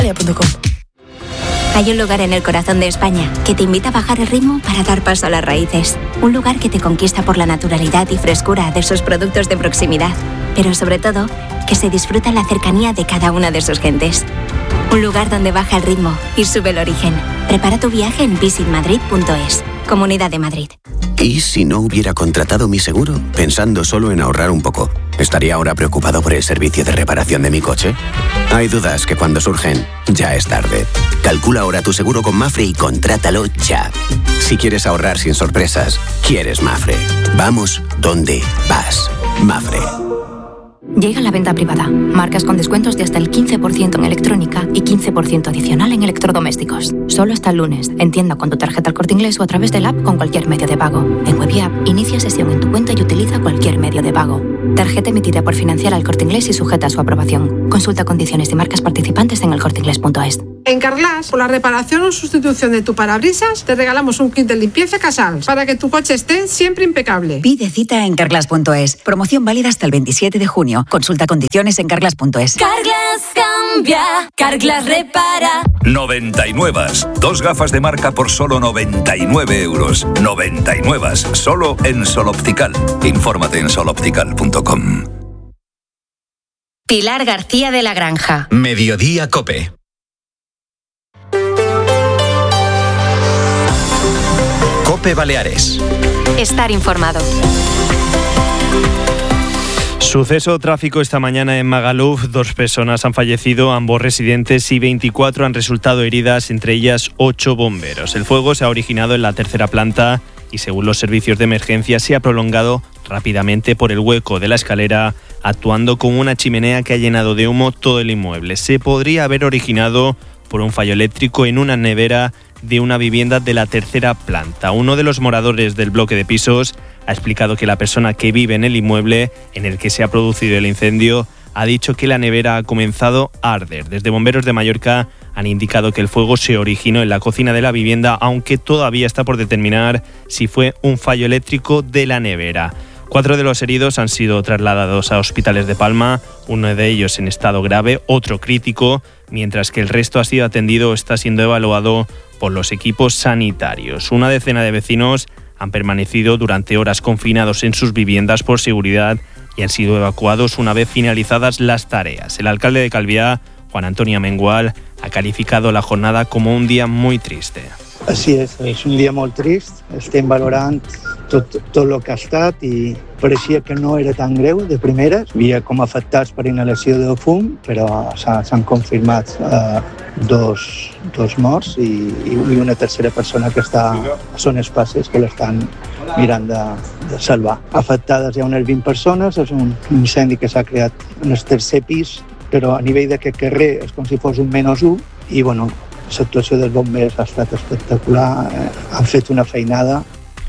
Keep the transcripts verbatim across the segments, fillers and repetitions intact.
Hay un lugar en el corazón de España que te invita a bajar el ritmo para dar paso a las raíces. Un lugar que te conquista por la naturalidad y frescura de sus productos de proximidad. Pero sobre todo, que se disfruta la cercanía de cada una de sus gentes. Un lugar donde baja el ritmo y sube el origen. Prepara tu viaje en visit madrid punto es. Comunidad de Madrid. ¿Y si no hubiera contratado mi seguro? Pensando solo en ahorrar un poco. ¿Estaría ahora preocupado por el servicio de reparación de mi coche? Hay dudas que cuando surgen, ya es tarde. Calcula ahora tu seguro con Mafre y contrátalo ya. Si quieres ahorrar sin sorpresas, quieres Mafre. Vamos donde vas. Mafre. Llega la venta privada. Marcas con descuentos de hasta el quince por ciento en electrónica y quince por ciento adicional en electrodomésticos. Solo hasta el lunes. En tienda con tu tarjeta El Corte Inglés o a través del app con cualquier medio de pago. En web y app, inicia sesión en tu cuenta y utiliza cualquier medio de pago. Tarjeta emitida por Financiera El Corte Inglés y sujeta a su aprobación. Consulta condiciones y marcas participantes en el corte inglés punto es. En Carglass, por la reparación o sustitución de tu parabrisas, te regalamos un kit de limpieza Casals para que tu coche esté siempre impecable. Pide cita en carglass punto es. Promoción válida hasta el veintisiete de junio. Consulta condiciones en carglass punto es. Carglass cambia, Carglass repara. noventa y nueve. Dos gafas de marca por solo noventa y nueve euros. noventa y nueve. Solo en Sol Optical. Infórmate en sol optical punto com. Pilar García de la Granja. Mediodía Cope. Cope Baleares. Estar informado. Suceso tráfico esta mañana en Magaluf. Dos personas han fallecido, ambos residentes, y veinticuatro han resultado heridas, entre ellas ocho bomberos. El fuego se ha originado en la tercera planta y, según los servicios de emergencia, se ha prolongado rápidamente por el hueco de la escalera, actuando como una chimenea que ha llenado de humo todo el inmueble. Se podría haber originado por un fallo eléctrico en una nevera de una vivienda de la tercera planta. Uno de los moradores del bloque de pisos ha explicado que la persona que vive en el inmueble en el que se ha producido el incendio ha dicho que la nevera ha comenzado a arder. Desde Bomberos de Mallorca han indicado que el fuego se originó en la cocina de la vivienda, aunque todavía está por determinar si fue un fallo eléctrico de la nevera. Cuatro de los heridos han sido trasladados a hospitales de Palma, uno de ellos en estado grave, otro crítico, mientras que el resto ha sido atendido o está siendo evaluado por los equipos sanitarios. Una decena de vecinos han permanecido durante horas confinados en sus viviendas por seguridad y han sido evacuados una vez finalizadas las tareas. El alcalde de Calviá, Juan Antonio Amengual, ha calificado la jornada como un día muy triste. Així és, és un dia molt trist, estem valorant tot, tot el que ha estat i pareixia que no era tan greu de primeres. Hi havia com afectats per inhalació de fum, però s'han confirmat eh, dos, dos morts i, i una tercera persona que està a zones passes que l'estan mirant de, de salvar. Afectades hi ha unes vint persones, és un incendi que s'ha creat en el tercer pis, però a nivell d'aquest carrer és com si fos un menys un i bueno, la actuació dels bombers ha estat espectacular, eh, han fet una feinada.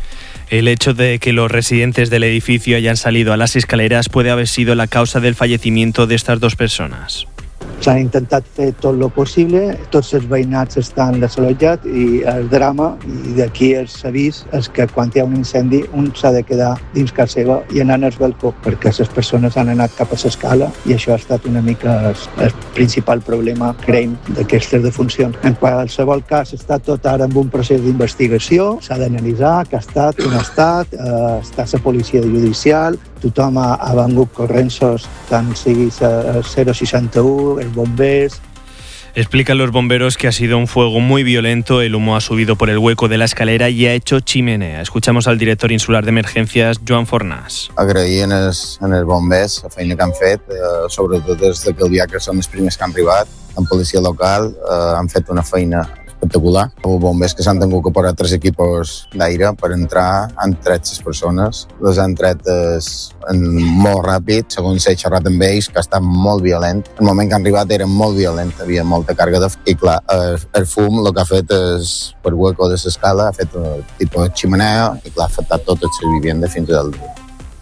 El hecho de que los residentes del edificio hayan salido a las escaleras puede haber sido la causa del fallecimiento de estas dos personas. S'han intentat fer tot el possible, tots els veïnats estan desallotjats i el drama, i d'aquí els avís, és que quan hi ha un incendi un s'ha de quedar dins casa seva i anar al balcó, perquè les persones han anat cap a l'escala i això ha estat una mica el, el principal problema, creiem, d'aquestes defuncions. En qualsevol cas està tot ara en un procés d'investigació, s'ha d'analitzar què ha estat, on ha estat, eh, està la policia judicial, tothom ha, ha vengut corrents, tant sigui el cero seixanta u, els bombers. Explican los bomberos que ha sido un fuego muy violento, el humo ha subido por el hueco de la escalera y ha hecho chimenea. Escuchamos al director insular de emergencias, Joan Fornàs. Agrair en els, en els bombers la feina que han fet, eh, sobretot des de Calvià, que són els primers que han arribat, en policia local, eh, han fet una feina espectacular. Els bombers que s'han tingut que posar tres equipos d'aire per entrar, han tret les persones, les han tret en molt ràpid, segons s'ha xerrat amb ells, que ha estat molt violent. El moment que han arribat era molt violent, havia molta càrrega de fum. I clar, el fum el que ha fet és, per hueco de l'escala, ha fet un tipus de chimenea i clar, ha afectat tota la vivienda fins al dia.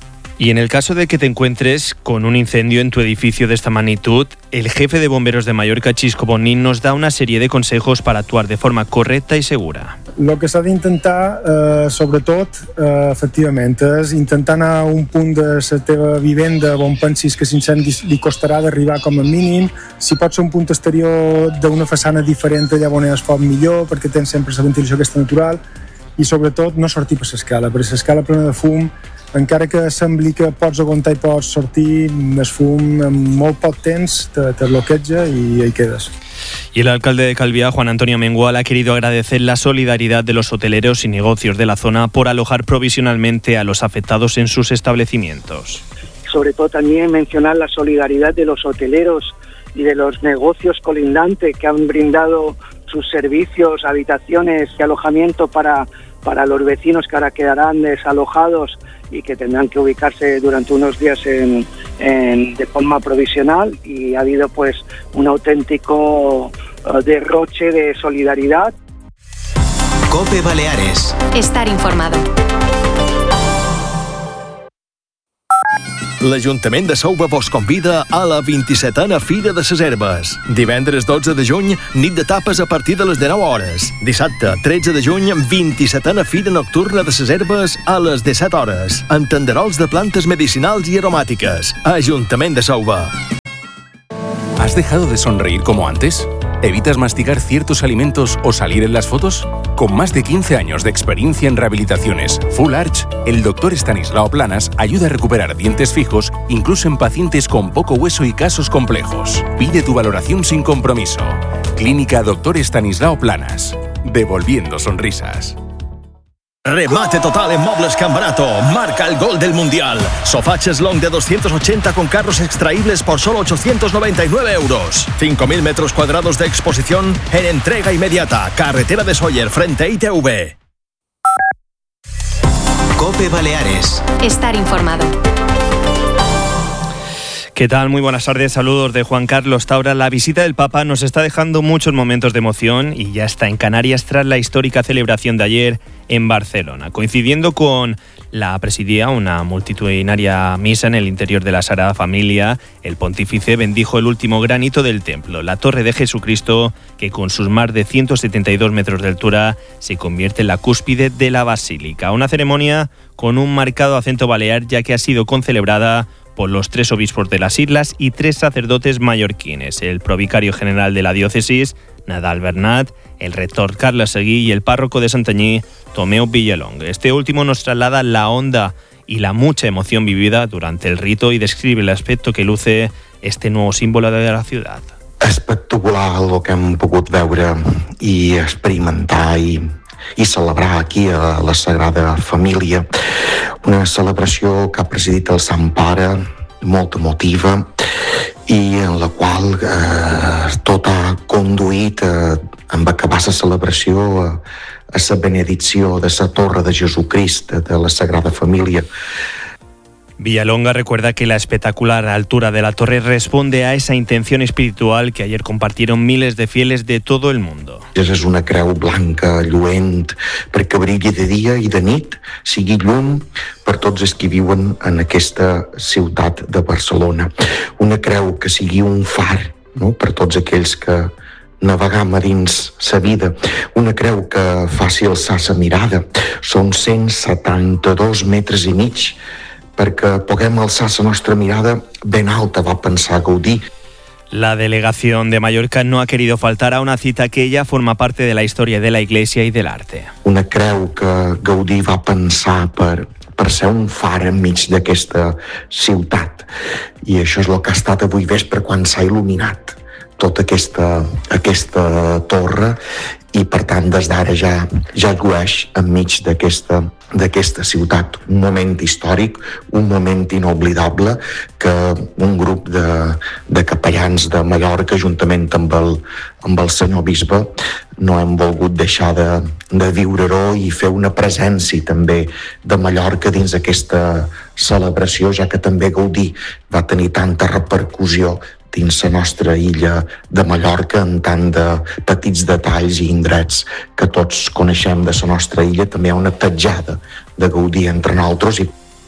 Y en el caso de que te encuentres con un incendio en tu edificio de esta magnitud, el jefe de bomberos de Mallorca, Xisco Bonín, nos da una serie de consejos para actuar de forma correcta y segura. El que s'ha d'intentar, eh, sobretot, eh, efectivament, és intentar anar a un punt de la teva vivenda on pensis que l'incendi li costarà d'arribar com a mínim. Si pot ser un punt exterior d'una façana diferent, allà on és foc millor, perquè tens sempre la ventilació aquesta natural, i sobretot no sortir per l'escala, perquè l'escala plena de fum, encara que sembli que pots aguantar i pots sortir, el fum en molt poc temps te, te bloqueja i ahí quedes. Y el alcalde de Calviá, Juan Antonio Mengual, ha querido agradecer la solidaridad de los hoteleros y negocios de la zona por alojar provisionalmente a los afectados en sus establecimientos. Sobre todo también mencionar la solidaridad de los hoteleros y de los negocios colindantes que han brindado sus servicios, habitaciones y alojamiento para, para los vecinos que ahora quedarán desalojados y que tendrán que ubicarse durante unos días en, en, de forma provisional, y ha habido pues un auténtico uh, derroche de solidaridad. COPE Baleares. Estar informado. L'Ajuntament de Souba vos convida a la vint-i-setena Fira de ses Herbes. Divendres dotze de juny, nit de tapes a partir de les dinou hores. Dissabte, tretze de juny, vint-i-setena Fira Nocturna de ses Herbes a les disset hores. En tenderols de plantes medicinals i aromàtiques. Ajuntament de Souba. ¿Has dejado de sonreír como antes? ¿Evitas masticar ciertos alimentos o salir en las fotos? Con más de quince años de experiencia en rehabilitaciones Full Arch, el doctor Estanislao Planas ayuda a recuperar dientes fijos incluso en pacientes con poco hueso y casos complejos. Pide tu valoración sin compromiso. Clínica doctor Estanislao Planas. Devolviendo sonrisas. Remate total en Mobles Can Barato. Marca el gol del Mundial. Sofá Cheslong de doscientos ochenta con carros extraíbles por solo ochocientos noventa y nueve euros. cinco mil metros cuadrados de exposición en entrega inmediata. Carretera de Sóller frente a I T V. COPE Baleares. Estar informado. ¿Qué tal? Muy buenas tardes, saludos de Juan Carlos Taura. La visita del Papa nos está dejando muchos momentos de emoción y ya está en Canarias tras la histórica celebración de ayer en Barcelona. Coincidiendo con la presidía una multitudinaria misa en el interior de la Sagrada Familia, el pontífice bendijo el último granito del templo, la Torre de Jesucristo, que con sus más de ciento setenta y dos metros de altura se convierte en la cúspide de la basílica. Una ceremonia con un marcado acento balear, ya que ha sido concelebrada por los tres obispos de las islas y tres sacerdotes mallorquines, el provicario general de la diócesis, Nadal Bernat, el rector Carles Seguí y el párroco de Santanyí, Tomeu Villalong. Este último nos traslada la honda y la mucha emoción vivida durante el rito y describe el aspecto que luce este nuevo símbolo de la ciudad. Espectacular el que hem pogut veure i experimentar i, i celebrar aquí a la Sagrada Família. Una celebració que ha presidit el Sant Pare, molt emotiva, i en la qual eh, tot ha conduït eh, amb acabar la celebració a, a la benedicció de la Torre de Jesucrist de la Sagrada Família. Villalonga recuerda que la espectacular altura de la torre responde a esa intención espiritual que ayer compartieron miles de fieles de todo el mundo. És una creu blanca, lluent, perquè brilli de dia i de nit, sigui llum per tots els que viuen en aquesta ciutat de Barcelona. Una creu que sigui un far, no?, per tots aquells que navegam a dins sa vida. Una creu que faci alçar sa mirada. Són cent setanta-dos metres i mig perquè puguem alçar la nostra mirada ben alta, va pensar Gaudí. La delegación de Mallorca no ha querido faltar a una cita que ya forma parte de la historia de la Iglesia y del arte. Una creu que Gaudí va pensar per, per ser un far enmig d'aquesta ciutat. I això és el que ha estat avui vespre quan s'ha il·luminat tota aquesta, aquesta torre, i per tant des d'ara ja, ja llueix enmig d'aquesta, d'aquesta ciutat. Un moment històric, un moment inoblidable que un grup de, de capellans de Mallorca, juntament amb el, amb el senyor bisbe, no hem volgut deixar de, de viure-ho i fer una presència també de Mallorca dins aquesta celebració, ja que també Gaudí va tenir tanta repercussió dins la nostra illa de Mallorca en tant de petits detalls i indrets que tots coneixem de la nostra illa. També hi ha una petjada de Gaudí entre nosaltres i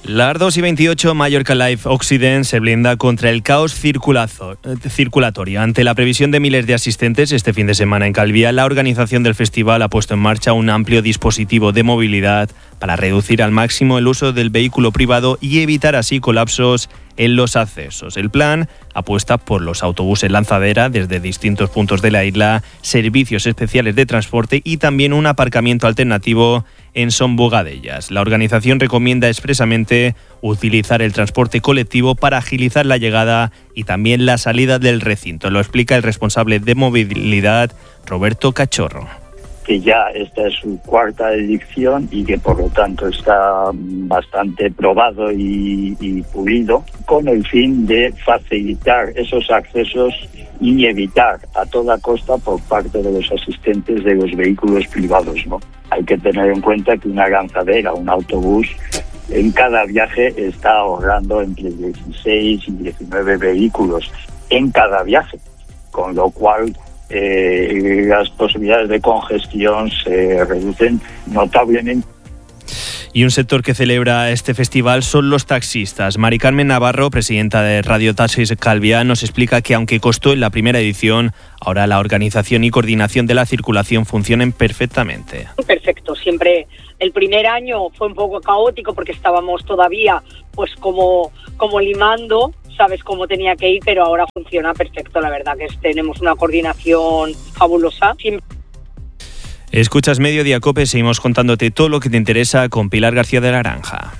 Las dos y veintiocho, Mallorca Life Occident se blinda contra el caos circulazo, circulatorio. Ante la previsión de miles de asistentes este fin de semana en Calviá, la organización del festival ha puesto en marcha un amplio dispositivo de movilidad para reducir al máximo el uso del vehículo privado y evitar así colapsos en los accesos. El plan apuesta por los autobuses lanzadera desde distintos puntos de la isla, servicios especiales de transporte y también un aparcamiento alternativo en Son Bogadellas. La organización recomienda expresamente utilizar el transporte colectivo para agilizar la llegada y también la salida del recinto. Lo explica el responsable de movilidad, Roberto Cachorro. Que ya esta es su cuarta edición y que por lo tanto está bastante probado y, y pulido, con el fin de facilitar esos accesos y evitar a toda costa por parte de los asistentes de los vehículos privados, ¿no? Hay que tener en cuenta que una lanzadera, un autobús, en cada viaje está ahorrando entre dieciséis y diecinueve vehículos en cada viaje, con lo cual eh, las posibilidades de congestión se reducen notablemente. Y un sector que celebra este festival son los taxistas. Mari Carmen Navarro, presidenta de Radio Taxis Calviá, nos explica que aunque costó en la primera edición, ahora la organización y coordinación de la circulación funcionan perfectamente. Perfecto, siempre el primer año fue un poco caótico porque estábamos todavía pues como, como limando, sabes cómo tenía que ir, pero ahora funciona perfecto, la verdad que tenemos una coordinación fabulosa. Siempre Escuchas Mediodía Cope, seguimos contándote todo lo que te interesa con Pilar García de la Granja.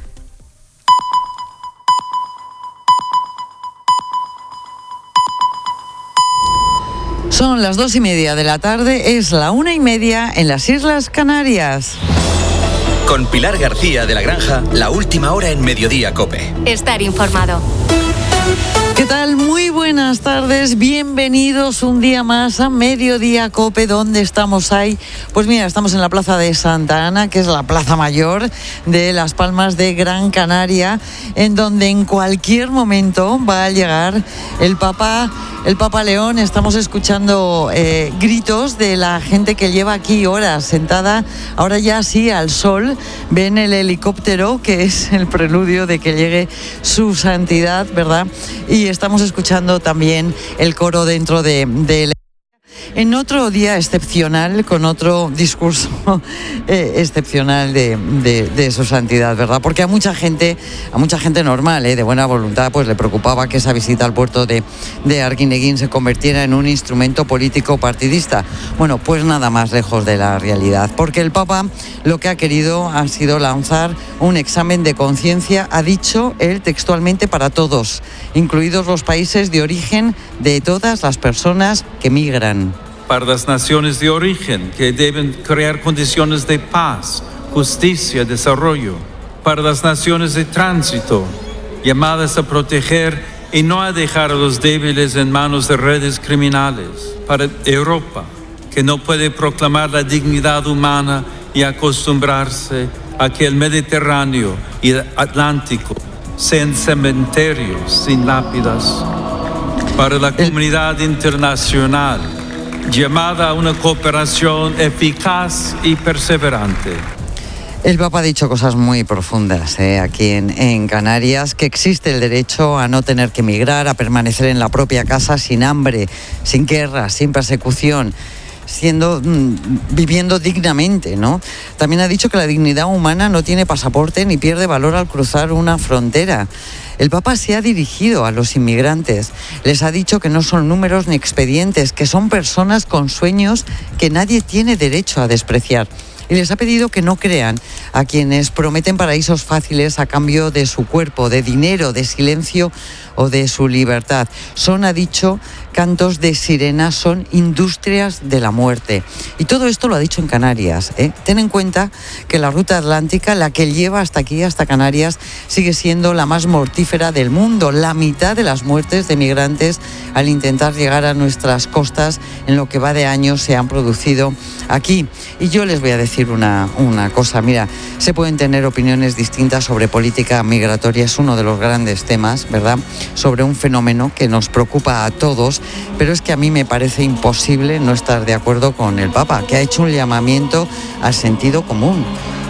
Son las dos y media de la tarde, es la una y media en las Islas Canarias. Con Pilar García de la Granja, la última hora en Mediodía Cope. Estar informado. ¿Qué tal? Muy buenas tardes, bienvenidos un día más a Mediodía Cope. ¿Dónde estamos ahí? Pues mira, estamos en la plaza de Santa Ana, que es la plaza mayor de Las Palmas de Gran Canaria, en donde en cualquier momento va a llegar el Papa, el Papa León. Estamos escuchando eh, gritos de la gente que lleva aquí horas sentada, ahora ya sí al sol. Ven el helicóptero, que es el preludio de que llegue su santidad, ¿verdad? Y estamos escuchando también el coro dentro de, de la... En otro día excepcional, con otro discurso eh, excepcional de, de, de su santidad, ¿verdad? Porque a mucha gente, a mucha gente normal, eh, de buena voluntad, pues le preocupaba que esa visita al puerto de, de Arguineguín se convirtiera en un instrumento político partidista. Bueno, pues nada más lejos de la realidad, porque el Papa lo que ha querido ha sido lanzar un examen de conciencia, ha dicho él textualmente, para todos, incluidos los países de origen de todas las personas que migran. Para las naciones de origen, que deben crear condiciones de paz, justicia, desarrollo. Para las naciones de tránsito, llamadas a proteger y no a dejar a los débiles en manos de redes criminales. Para Europa, que no puede proclamar la dignidad humana y acostumbrarse a que el Mediterráneo y el Atlántico sean cementerios sin lápidas. Para la comunidad internacional, llamada a una cooperación eficaz y perseverante. El Papa ha dicho cosas muy profundas eh, aquí en, en Canarias, que existe el derecho a no tener que emigrar, a permanecer en la propia casa sin hambre, sin guerra, sin persecución, siendo mmm, viviendo dignamente, ¿no? También ha dicho que la dignidad humana no tiene pasaporte ni pierde valor al cruzar una frontera. El Papa se ha dirigido a los inmigrantes, les ha dicho que no son números ni expedientes, que son personas con sueños que nadie tiene derecho a despreciar. Y les ha pedido que no crean a quienes prometen paraísos fáciles a cambio de su cuerpo, de dinero, de silencio o de su libertad. Son, ha dicho, cantos de sirena, son industrias de la muerte. Y todo esto lo ha dicho en Canarias, ¿eh? Ten en cuenta que la ruta atlántica, la que lleva hasta aquí, hasta Canarias, sigue siendo la más mortífera del mundo. La mitad de las muertes de migrantes al intentar llegar a nuestras costas en lo que va de años se han producido aquí. Y yo les voy a decir una, una cosa, mira, se pueden tener opiniones distintas sobre política migratoria, es uno de los grandes temas, ¿verdad?, sobre un fenómeno que nos preocupa a todos, pero es que a mí me parece imposible no estar de acuerdo con el Papa, que ha hecho un llamamiento al sentido común.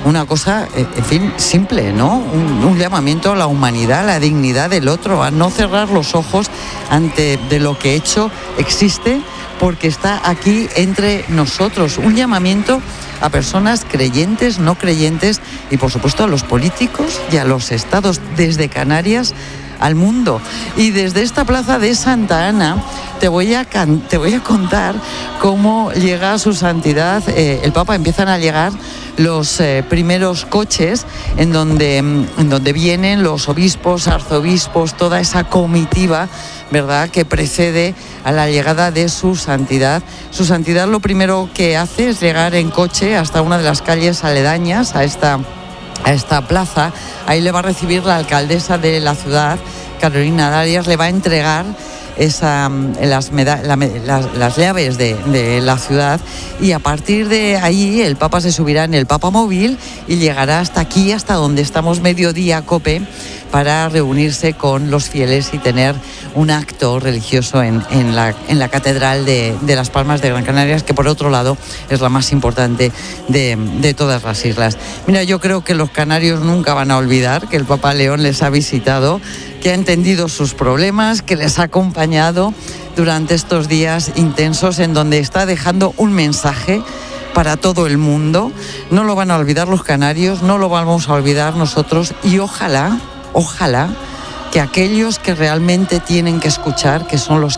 una cosa, en fin, simple, ¿no? Un, un llamamiento a la humanidad, a la dignidad del otro, a no cerrar los ojos ante de lo que hecho existe, porque está aquí entre nosotros. Un llamamiento a personas creyentes, no creyentes y por supuesto a los políticos y a los estados desde Canarias al mundo. Y desde esta plaza de Santa Ana te voy a, can- te voy a contar cómo llega su santidad, eh, el Papa. Empiezan a llegar los eh, primeros coches en donde, en donde vienen los obispos, arzobispos, toda esa comitiva, ¿verdad?, que precede a la llegada de su santidad. Su santidad lo primero que hace es llegar en coche hasta una de las calles aledañas a esta, a esta plaza. Ahí le va a recibir la alcaldesa de la ciudad, Carolina Darias, le va a entregar esa, las, meda- la, las, las llaves de, de la ciudad, y a partir de ahí el Papa se subirá en el Papa Móvil y llegará hasta aquí, hasta donde estamos, Mediodía Cope, para reunirse con los fieles y tener un acto religioso en, en, la, en la Catedral de, de Las Palmas de Gran Canarias, que por otro lado es la más importante de, de todas las islas. Mira, yo creo que los canarios nunca van a olvidar que el Papa León les ha visitado, que ha entendido sus problemas, que les ha acompañado durante estos días intensos en donde está dejando un mensaje para todo el mundo. No lo van a olvidar los canarios, no lo vamos a olvidar nosotros, y ojalá, ojalá que aquellos que realmente tienen que escuchar, que son los